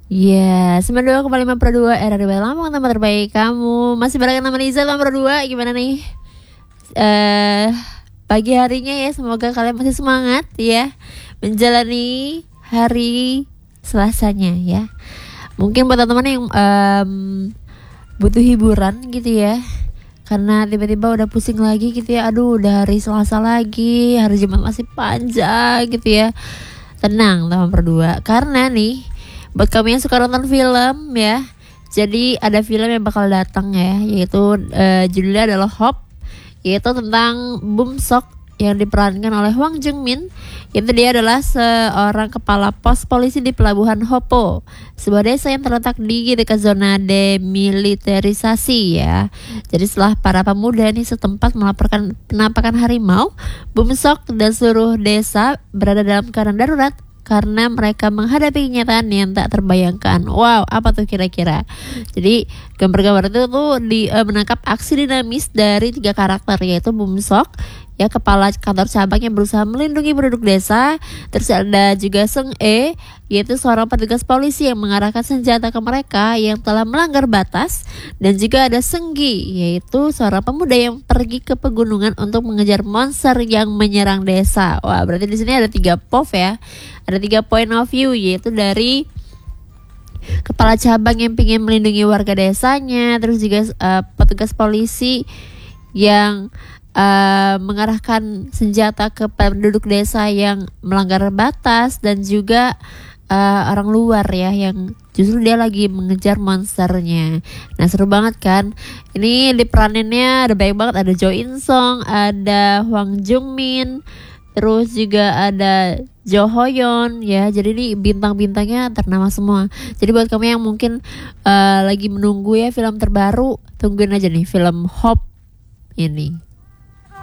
Ya, 92,5 era di Lampung, tempat terbaik kamu. Masih bareng sama Niza nomor 2. Gimana nih? Pagi harinya ya, semoga kalian masih semangat ya menjalani hari Selasanya ya. Mungkin buat teman-teman yang butuh hiburan gitu ya, karena tiba-tiba udah pusing lagi gitu ya. Aduh, udah hari Selasa lagi, hari Jumat masih panjang gitu ya. Tenang teman berdua, karena nih buat kamu yang suka nonton film ya, jadi ada film yang bakal datang ya, yaitu judulnya adalah Hope, yaitu tentang Bum Sok yang diperankan oleh Hwang Jung-min. Itu dia adalah seorang kepala pos polisi di pelabuhan Hopo, sebuah desa yang terletak di dekat zona demilitarisasi ya. Jadi setelah para pemuda ini setempat melaporkan penampakan harimau, Bum Sok dan seluruh desa berada dalam keadaan darurat karena mereka menghadapi kenyataan yang tak terbayangkan. Wow, apa tuh kira-kira? Jadi gambar-gambar itu tuh menangkap aksi dinamis dari 3 karakter, yaitu Bum Sok ya, kepala kantor cabang yang berusaha melindungi penduduk desa. Terus ada juga Seng E, yaitu seorang petugas polisi yang mengarahkan senjata ke mereka yang telah melanggar batas. Dan juga ada Senggi, yaitu seorang pemuda yang pergi ke pegunungan untuk mengejar monster yang menyerang desa. Wah, berarti di sini ada 3 POV ya. Ada 3 point of view, yaitu dari kepala cabang yang ingin melindungi warga desanya, terus juga petugas polisi yang mengarahkan senjata ke penduduk desa yang melanggar batas, dan juga orang luar ya yang justru dia lagi mengejar monsternya. Nah, seru banget kan? Ini di peraninnya ada banyak banget, ada Jo In Sung, ada Hwang Jung-min, terus juga ada Jo Ho Yeon ya. Jadi ini bintang-bintangnya ternama semua. Jadi buat kamu yang mungkin lagi menunggu ya film terbaru, tungguin aja nih film Hope ini.